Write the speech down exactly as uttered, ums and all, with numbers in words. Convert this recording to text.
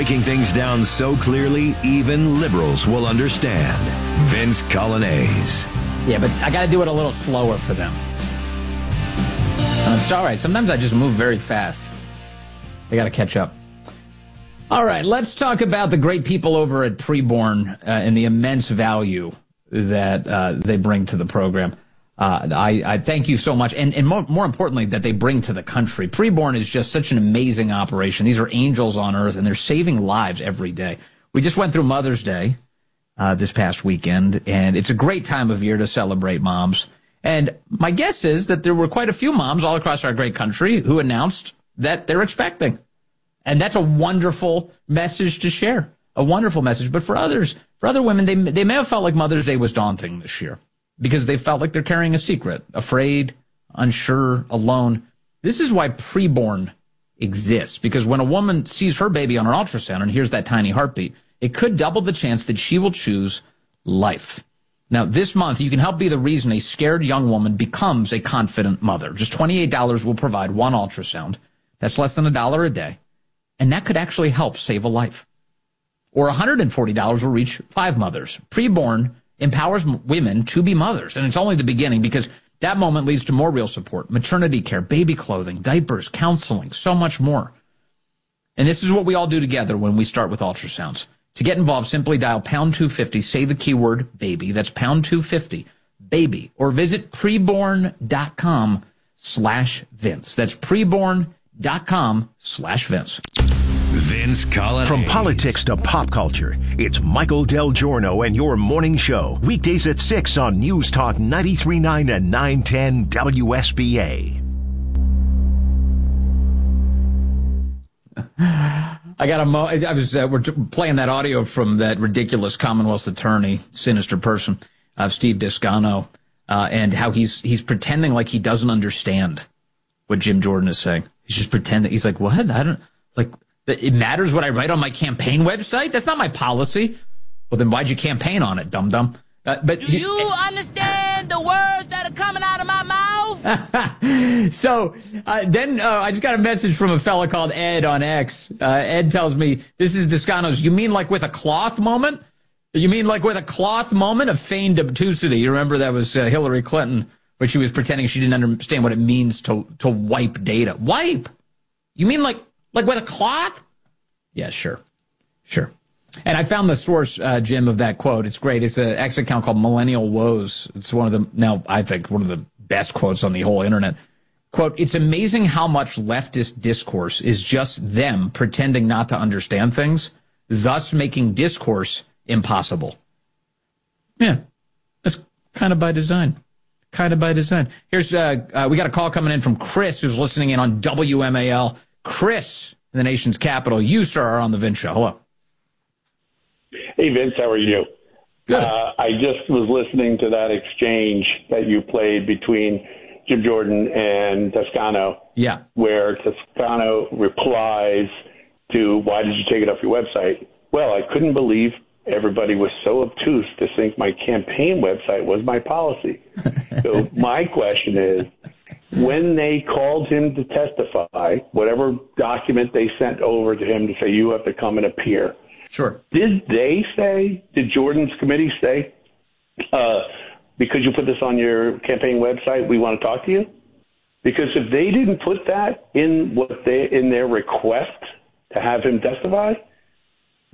breaking things down so clearly, even liberals will understand. Vince Coglianese. Yeah, but I got to do it a little slower for them. Uh, it's all right. Sometimes I just move very fast. They got to catch up. All right, let's talk about the great people over at Preborn uh, and the immense value that uh, they bring to the program. Uh, I, I thank you so much. And, and more, more importantly, that they bring to the country. Preborn is just such an amazing operation. These are angels on earth, and they're saving lives every day. We just went through Mother's Day uh, this past weekend, and it's a great time of year to celebrate moms. And my guess is that there were quite a few moms all across our great country who announced that they're expecting. And that's a wonderful message to share, a wonderful message. But for others, for other women, they they may have felt like Mother's Day was daunting this year because they felt like they're carrying a secret, afraid, unsure, alone. This is why Preborn exists, because when a woman sees her baby on an ultrasound and hears that tiny heartbeat, it could double the chance that she will choose life. Now, this month, you can help be the reason a scared young woman becomes a confident mother. Just twenty-eight dollars will provide one ultrasound. That's less than a dollar a day. And that could actually help save a life. Or one hundred forty dollars will reach five mothers. Preborn empowers women to be mothers. And it's only the beginning, because that moment leads to more real support, maternity care, baby clothing, diapers, counseling, so much more. And this is what we all do together when we start with ultrasounds. To get involved, simply dial pound two fifty, say the keyword baby. That's pound two fifty, baby. Or visit preborn.com slash Vince. That's preborn.com slash Vince. Vince Coglianese. From politics to pop culture, it's Michael Del Giorno and your morning show. Weekdays at six on News Talk ninety-three point nine and nine ten W S B A. I got a mo- I was uh, we're t- playing that audio from that ridiculous Commonwealth attorney, sinister person, of uh, Steve Descano, uh, and how he's he's pretending like he doesn't understand what Jim Jordan is saying. He's just pretending. He's like, what? I don't like. It matters what I write on my campaign website. That's not my policy. Well, then why'd you campaign on it, dum dum? Uh, but do you he, understand the words that are coming out of my mouth? So uh, then uh, I just got a message from a fella called Ed on X. Uh, Ed tells me, this is Descano's, you mean like with a cloth moment? You mean like with a cloth moment of feigned obtusity? You remember that was uh, Hillary Clinton, where she was pretending she didn't understand what it means to, to wipe data. Wipe? You mean like, like with a cloth? Yeah, sure. Sure. And I found the source, uh, Jim, of that quote. It's great. It's an X account called Millennial Woes. It's one of the, now I think, one of the best quotes on the whole internet. Quote, it's amazing how much leftist discourse is just them pretending not to understand things, thus making discourse impossible. Yeah, that's kind of by design. Kind of by design. Here's, uh, uh, we got a call coming in from Chris, who's listening in on W M A L. Chris, in the nation's capital. You, sir, are on the Vince Show. Hello. Hey, Vince, how are you? Good. Uh, I just was listening to that exchange that you played between Jim Jordan and Descano. Yeah. Where Descano replies to, why did you take it off your website? Well, I couldn't believe everybody was so obtuse to think my campaign website was my policy. So my question is, when they called him to testify, whatever document they sent over to him to say, you have to come and appear, sure. Did they say, did Jordan's committee say, uh, because you put this on your campaign website, we want to talk to you? Because if they didn't put that in what they in their request to have him testify,